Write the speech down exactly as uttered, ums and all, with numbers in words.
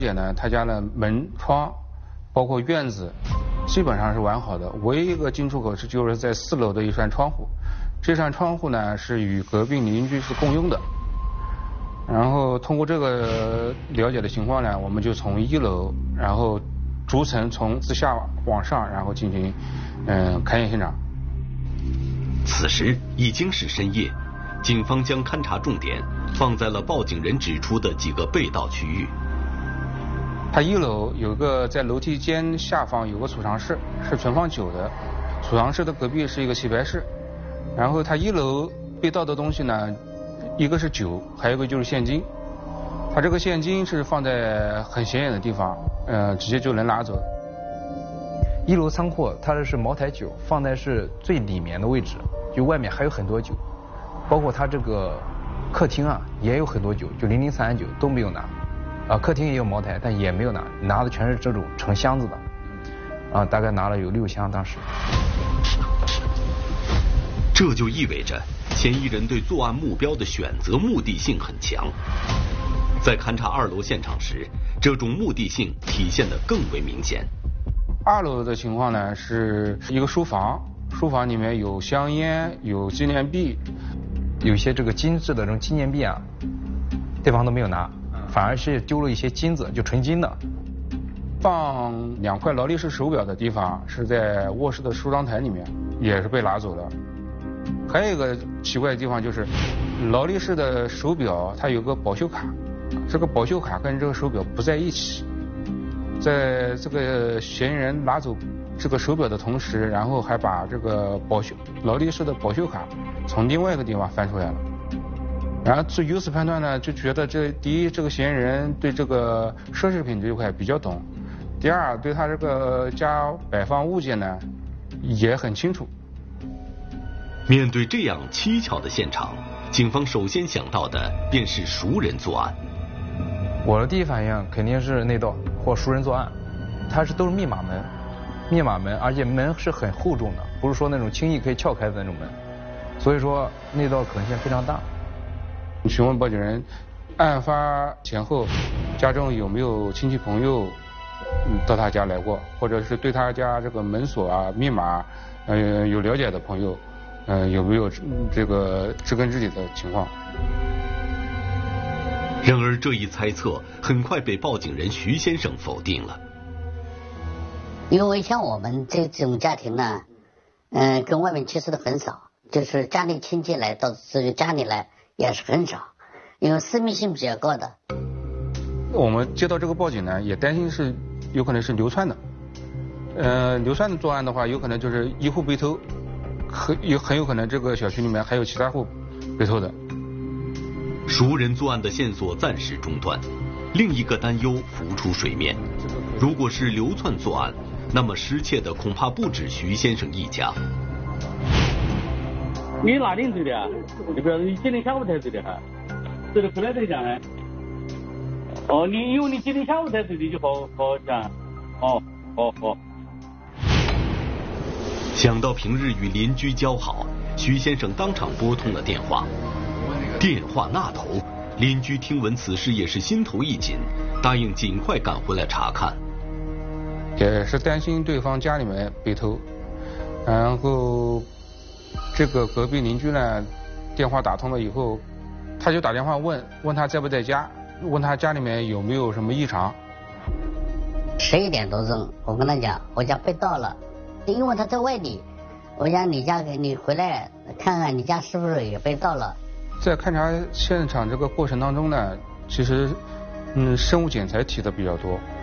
姐呢，他家的门窗，包括院子，基本上是完好的。唯一一个进出口是就是在四楼的一扇窗户，这扇窗户呢是与隔壁邻居是共用的。然后通过这个了解的情况呢，我们就从一楼，然后逐层从自下往上，然后进行嗯、呃、勘验现场。 此时已经是深夜，警方将勘查重点放在了报警人指出的几个被盗区域。 它一楼有个在楼梯间下方有个储藏室，是存放酒的。储藏室的隔壁是一个棋牌室。然后它一楼被盗的东西呢，一个是酒，还有一个就是现金。它这个现金是放在很显眼的地方，呃，直接就能拿走。 一楼仓库它这是茅台酒，放在是最里面的位置，就外面还有很多酒，包括它这个客厅啊也有很多酒，就零零散散酒都没有拿。啊，客厅也有茅台，但也没有拿，拿的全是这种成箱子的，啊，大概拿了有六箱当时。 这就意味着嫌疑人对作案目标的选择目的性很强。在勘查二楼现场时，这种目的性体现得更为明显。 二楼的情况呢是一个书房，书房里面有香烟，有纪念币， 有一些这个精致的这种纪念币啊，对方都没有拿。反而是丢了一些金子，就纯金的。 放两块劳力士手表的地方是在卧室的梳妆台里面，也是被拿走了。还有一个奇怪的地方就是，劳力士的手表它有个保修卡，这个保修卡跟这个手表不在一起。在这个嫌疑人拿走这个手表的同时，然后还把这个保修劳力士的保修卡从另外一个地方翻出来了。然后由此判断呢，就觉得这第一，这个嫌疑人对这个奢侈品这一块比较懂；第二，对他这个家摆放物件呢也很清楚。 面对这样蹊跷的现场，警方首先想到的便是熟人作案。 我的第一反应肯定是内盗或熟人作案，它是都是密码门，密码门，而且门是很厚重的，不是说那种轻易可以撬开的那种门，所以说内盗可能性非常大。 询问报警人，案发前后家中有没有亲戚朋友嗯到他家来过，或者是对他家这个门锁啊、密码，呃有了解的朋友，呃有没有这个知根知底的情况？ 然而这一猜测很快被报警人徐先生否定了。 因为像我们这种家庭呢，嗯、呃，跟外面接触的很少，就是家里亲戚来到这个家里来。也是很少，因为私密性比较高的。 我们接到这个报警呢，也担心是有可能是流窜的。呃，流窜的作案的话，有可能就是一户被偷，很有很有可能这个小区里面还有其他户被偷的。 熟人作案的线索暂时中断，另一个担忧浮出水面：如果是流窜作案，那么失窃的恐怕不止徐先生一家。 你哪点走的啊？你比如你今天下午才走的哈，走的回来才讲呢。哦，你因为你今天下午才走的就好好讲。哦，好好。 想到平日与邻居交好，徐先生当场拨通了电话。电话那头，邻居听闻此事也是心头一紧，答应尽快赶回来查看。 也是担心对方家里面被偷，然后。这个隔壁邻居呢，电话打通了以后，他就打电话问问他在不在家，问他家里面有没有什么异常。 十一点多钟，我跟他讲，我家被盗了，因为他在外地，我讲你家你回来看看你家是不是也被盗了。 在勘察现场这个过程当中呢，其实嗯生物检材提的比较多。